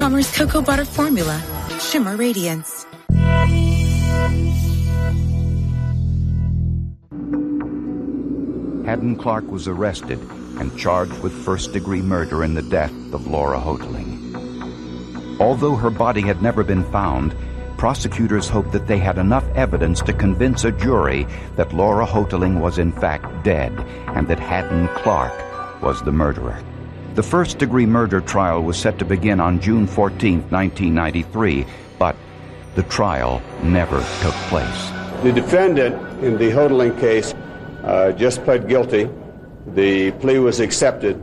Palmer's Cocoa Butter Formula. Shimmer Radiance. Haddon Clark was arrested and charged with first-degree murder in the death of Laura Houghteling. Although her body had never been found, prosecutors hoped that they had enough evidence to convince a jury that Laura Houghteling was in fact dead and that Haddon Clark was the murderer. The first-degree murder trial was set to begin on June 14, 1993, but the trial never took place. The defendant in the Houghteling case just pled guilty. The plea was accepted.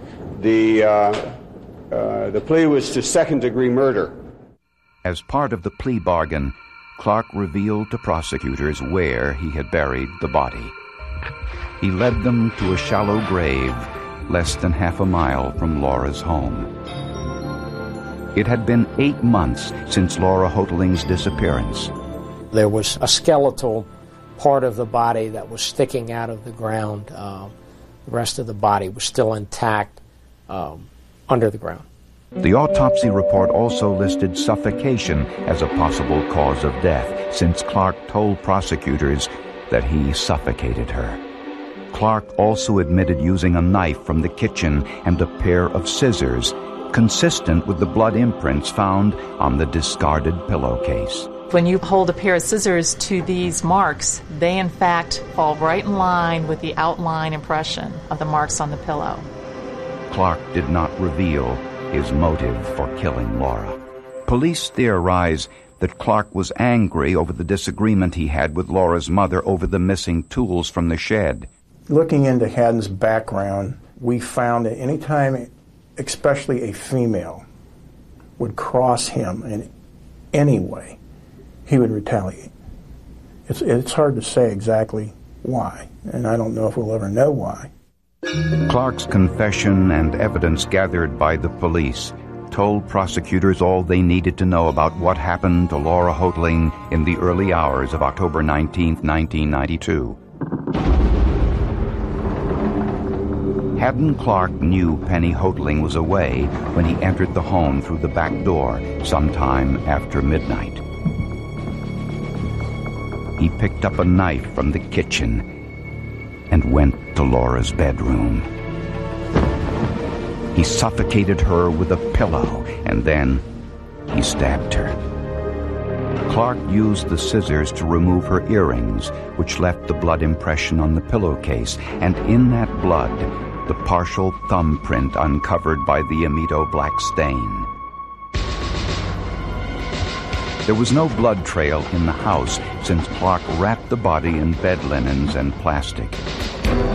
The plea was to second-degree murder. As part of the plea bargain, Clark revealed to prosecutors where he had buried the body. He led them to a shallow grave less than half a mile from Laura's home. It had been 8 months since Laura Houghtelin's disappearance. There was a skeletal part of the body that was sticking out of the ground. The rest of the body was still intact under the ground. The autopsy report also listed suffocation as a possible cause of death, since Clark told prosecutors that he suffocated her. Clark also admitted using a knife from the kitchen and a pair of scissors, consistent with the blood imprints found on the discarded pillowcase. When you hold a pair of scissors to these marks, they in fact fall right in line with the outline impression of the marks on the pillow. Clark did not reveal his motive for killing Laura. Police theorize that Clark was angry over the disagreement he had with Laura's mother over the missing tools from the shed. Looking into Haddon's background, we found that any time, especially a female, would cross him in any way, he would retaliate. It's hard to say exactly why, and I don't know if we'll ever know why. Clark's confession and evidence gathered by the police told prosecutors all they needed to know about what happened to Laura Houghteling in the early hours of October 19, 1992. Haddon Clark knew Penny Houghteling was away when he entered the home through the back door sometime after midnight. He picked up a knife from the kitchen and went to Laura's bedroom. He suffocated her with a pillow, and then he stabbed her. Clark used the scissors to remove her earrings, which left the blood impression on the pillowcase, and in that blood, the partial thumbprint uncovered by the Amido black stain. There was no blood trail in the house since Clark wrapped the body in bed linens and plastic.